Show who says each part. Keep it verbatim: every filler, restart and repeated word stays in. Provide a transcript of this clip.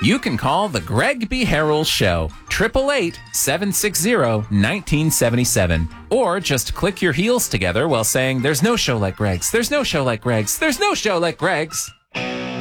Speaker 1: You can call The Greg B. Harrell Show, eight eight eight, seven six zero, one nine seven seven. Or just click your heels together while saying, there's no show like Greg's, there's no show like Greg's, there's no show like Greg's.